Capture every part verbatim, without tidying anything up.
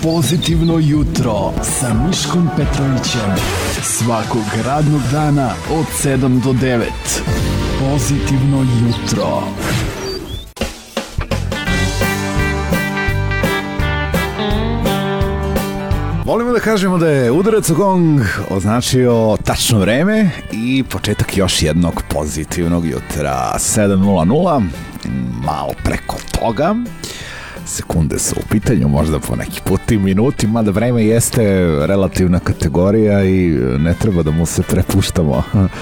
Pozitivno jutro sa Miškom Petrovićem. Svakog radnog dana od sedam do devet. Pozitivno jutro. Volimo da kažemo da je udarac u gong označio tačno vreme i početak još jednog pozitivnog jutra. sedam nula nula, malo preko toga. Sekunde su u pitanju, možda po neki put i minuti, mada vreme jeste relativna kategorija i ne treba da mu se prepuštamo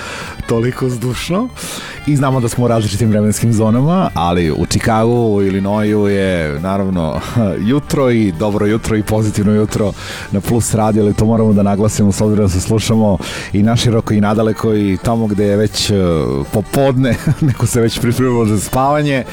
toliko zdušno. I znamo da smo u različitim vremenskim zonama, ali u Čikagu, u Illinoisu je naravno jutro i dobro jutro i pozitivno jutro na Plus radio, ali to moramo da naglasimo s obzirom da se slušamo i naširoko i nadaleko i tamo gde je već popodne, neko se već pripremio za spavanje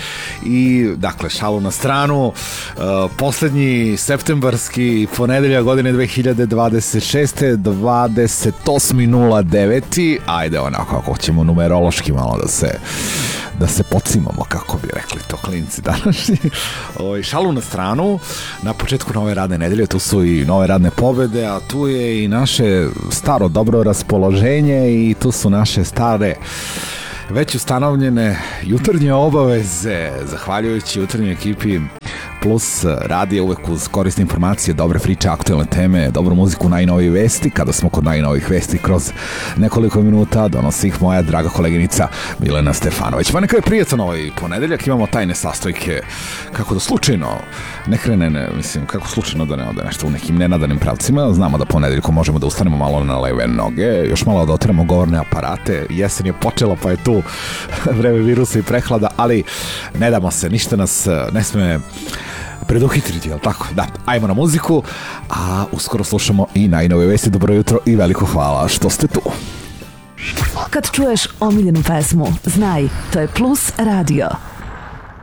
i dakle šalu na stranu, uh, poslednji septembarski ponedeljak godine dve hiljade dvadeset šeste, dvadeset osmi nula devet, ajde onako ako ćemo numerološki malo da se da se pocimamo, kako bi rekli to klinci današnji. O, šalu na stranu, na početku nove radne nedelje, tu su i nove radne pobede, a tu je i naše staro dobro raspoloženje i tu su naše stare već ustanovljene jutarnje obaveze, zahvaljujući jutarnjoj ekipi Plus radija, uvek uz korisne informacije, dobre priče, aktualne teme, dobru muziku, najnovije vesti. Kada smo kod najnovih vesti, kroz nekoliko minuta donosi ih moja draga koleginica Milena Stefanović. Pa neka je prijatan ovaj ponedeljak, imamo tajne sastojke, kako da slučajno ne krene, ne, mislim, kako slučajno da ne ode nešto u nekim nenadanim pravcima. Znamo da ponedeljkom možemo da ustanemo malo na leve noge, još malo da otiramo govorne aparate, jesen je počela pa je tu vreme virusa i prehlada, ali ne damo se, ništa nas ne sme preduhitriti, jel tako? Da, ajmo na muziku, a uskoro slušamo i najnove vesti. Dobro jutro i veliko hvala što ste tu. Kad čuješ omiljenu pesmu, znaj, to je Plus radio.